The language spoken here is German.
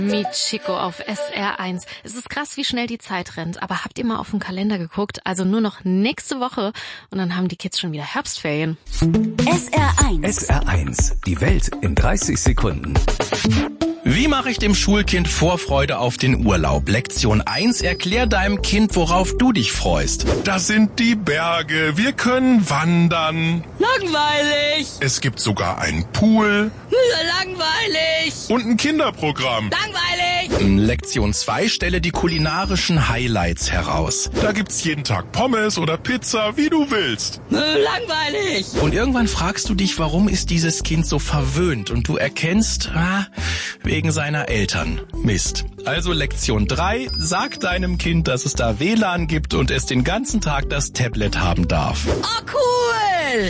Michiko auf SR1. Es ist krass, wie schnell die Zeit rennt. Aber habt ihr mal auf den Kalender geguckt? Also nur noch nächste Woche und dann haben die Kids schon wieder Herbstferien. SR1. SR1. Die Welt in 30 Sekunden. Wie mache ich dem Schulkind Vorfreude auf den Urlaub? Lektion 1. Erklär deinem Kind, worauf du dich freust. Das sind die Berge. Wir können wandern. Langweilig. Es gibt sogar einen Pool. Langweilig. Und ein Kinderprogramm. Langweilig. Lektion 2. Stelle die kulinarischen Highlights heraus. Da gibt's jeden Tag Pommes oder Pizza, wie du willst. Langweilig. Und irgendwann fragst du dich, warum ist dieses Kind so verwöhnt? Und du erkennst, wegen seiner Eltern. Mist. Also Lektion 3. Sag deinem Kind, dass es da WLAN gibt und es den ganzen Tag das Tablet haben darf. Oh, cool.